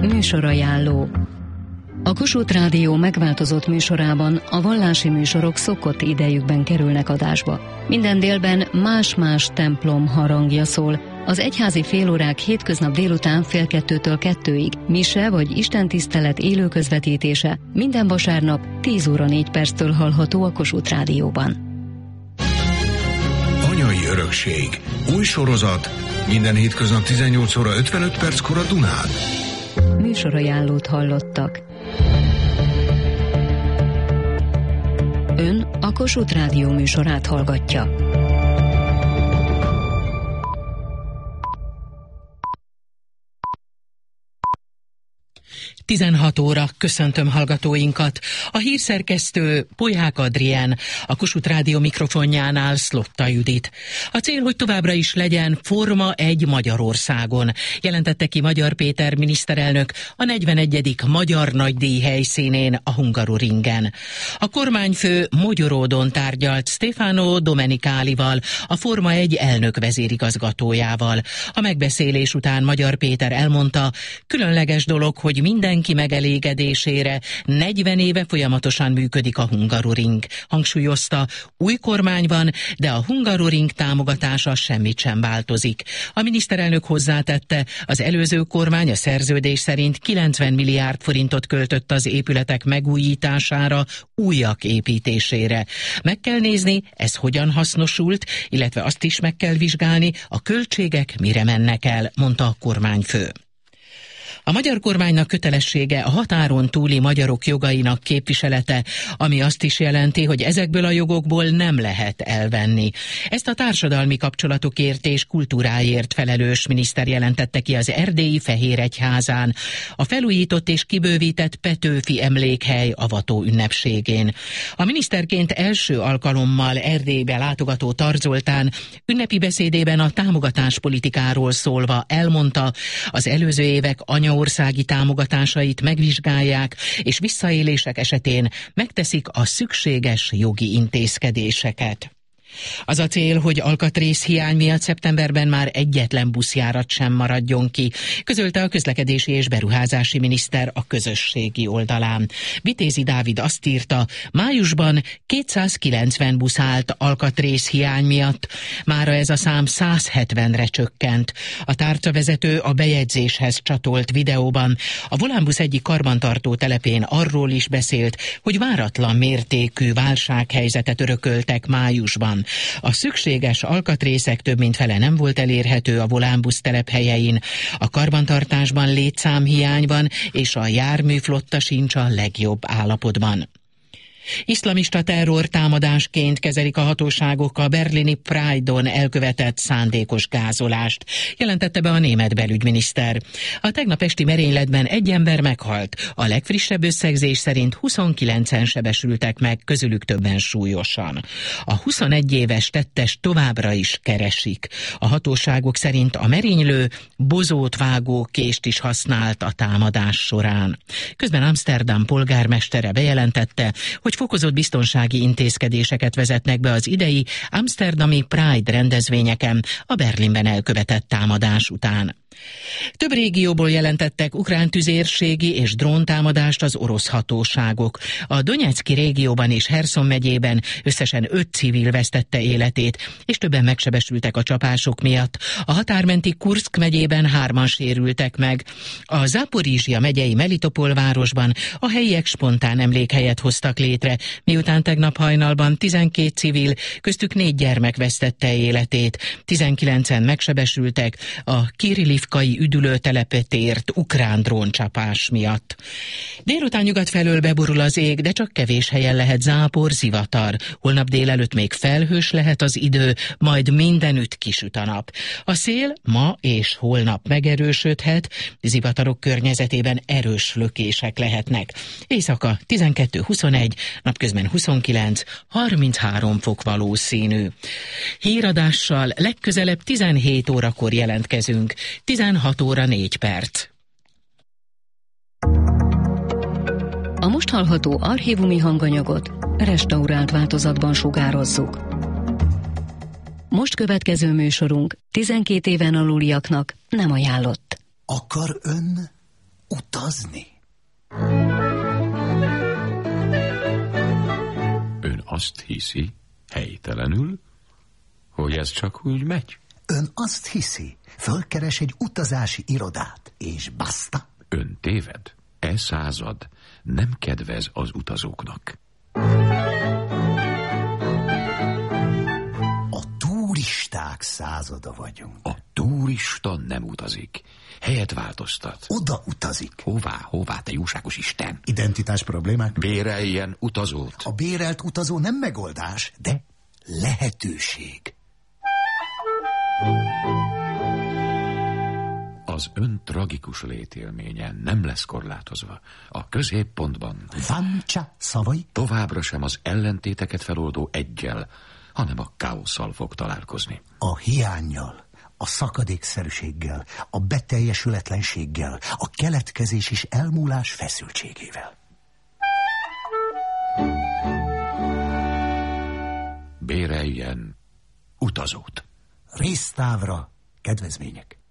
Műsorajánló. A Kossuth Rádió megváltozott műsorában a vallási műsorok szokott idejükben kerülnek adásba. Minden délben más-más templom harangja szól. Az egyházi félórák hétköznap délután 12-től 2-ig, mise vagy istentisztelet élő közvetítése minden vasárnap 10 óra 4 perctől hallható a Kossuth Rádióban. Anyai örökség. Új sorozat. Minden hétköznap 18 óra 55 perckor a Dunán. Műsorajánlót hallottak. Ön a Kossuth Rádió műsorát hallgatja. Tizenhat óra, köszöntöm hallgatóinkat. A hírszerkesztő Polyák Adrien, a Kossuth Rádió mikrofonjánál Szlotta Judit. A cél, hogy továbbra is legyen Forma 1 Magyarországon, jelentette ki Magyar Péter miniszterelnök a 41. Magyar Nagydíj helyszínén, a Hungaroringen. A kormányfő Mogyoródon tárgyalt Stefano Domenicalival, a Forma 1 elnök vezérigazgatójával. A megbeszélés után Magyar Péter elmondta, különleges dolog, hogy mindenki megelégedésére 40 éve folyamatosan működik a Hungaroring. Hangsúlyozta, új kormány van, de a Hungaroring támogatása semmit sem változik. A miniszterelnök hozzátette, az előző kormány a szerződés szerint 90 milliárd forintot költött az épületek megújítására, újak építésére. Meg kell nézni, ez hogyan hasznosult, illetve azt is meg kell vizsgálni, a költségek mire mennek el, mondta a kormányfő. A magyar kormánynak kötelessége a határon túli magyarok jogainak képviselete, ami azt is jelenti, hogy ezekből a jogokból nem lehet elvenni. Ezt a társadalmi kapcsolatokért és kultúráért felelős miniszter jelentette ki az erdélyi Fehéregyházán, a felújított és kibővített Petőfi emlékhely avató ünnepségén. A miniszterként első alkalommal Erdélybe látogató Tar Zoltán ünnepi beszédében a támogatáspolitikáról szólva elmondta, az előző évek anyaországi támogatásait megvizsgálják, és visszaélések esetén megteszik a szükséges jogi intézkedéseket. Az a cél, hogy alkatrészhiány miatt szeptemberben már egyetlen buszjárat sem maradjon ki, közölte a közlekedési és beruházási miniszter a közösségi oldalán. Vitézi Dávid azt írta, májusban 290 busz állt alkatrészhiány miatt, mára ez a szám 170-re csökkent. A tárcavezető a bejegyzéshez csatolt videóban a Volánbusz egyik karbantartó telepén arról is beszélt, hogy váratlan mértékű válsághelyzetet örököltek májusban. A szükséges alkatrészek több mint fele nem volt elérhető a Volánbusz telephelyein, a karbantartásban létszámhiány van, és a járműflotta sincs a legjobb állapotban. Iszlamista terror támadásként kezelik a hatóságok a berlini Pride-on elkövetett szándékos gázolást, jelentette be a német belügyminiszter. A tegnap esti merényletben egy ember meghalt, a legfrissebb összegzés szerint 29-en sebesültek meg, közülük többen súlyosan. A 21 éves tettest továbbra is keresik. A hatóságok szerint a merénylő bozót vágó kést is használt a támadás során. Közben Amsterdam polgármestere bejelentette, hogy fokozott biztonsági intézkedéseket vezetnek be az idei amsterdami Pride rendezvényeken a Berlinben elkövetett támadás után. Több régióból jelentettek ukrán tüzérségi és dróntámadást az orosz hatóságok. A Donetszki régióban és Herszon megyében összesen 5 civil vesztette életét, és többen megsebesültek a csapások miatt. A határmenti Kurszk megyében 3-an sérültek meg. A Zaporizsja megyei Melitopol városban a helyiek spontán emlékhelyet hoztak létre, miután tegnap hajnalban 12 civil, köztük 4 gyermek vesztette életét. 19-en megsebesültek a Kirillivkai üdülőtelepet ért ukrán dróncsapás miatt. Délután nyugat felől beborul az ég, de csak kevés helyen lehet zápor, zivatar. Holnap délelőtt még felhős lehet az idő, majd mindenütt kisüt a nap. A szél ma és holnap megerősödhet, zivatarok környezetében erős lökések lehetnek. Éjszaka 12-21, napközben 29-33 fok valószínű. Híradással legközelebb 17 órakor jelentkezünk. 16 óra 4 perc. A most hallható archívumi hanganyagot restaurált változatban sugározzuk. Most következő műsorunk 12 éven aluliaknak nem ajánlott. Akar ön utazni. Ön azt hiszi, helytelenül, hogy ez csak úgy megy? Ön azt hiszi, fölkeres egy utazási irodát, és basta? Ön téved. E század nem kedvez az utazóknak. A turisták százada vagyunk. A turista nem utazik. Helyet változtat. Oda utazik. Hová, te jóságos Isten? Identitás problémák? Béreljen utazót. A bérelt utazó nem megoldás, de lehetőség. Az ön tragikus létélménye nem lesz korlátozva. A középpontban Vancsa szavai? továbbra sem az ellentéteket feloldó eggyel, hanem a káosszal fog találkozni. A hiánnyal, a szakadékszerűséggel, a beteljesületlenséggel, a keletkezés és elmúlás feszültségével. Béreljen utazót. Résztávra kedvezmények.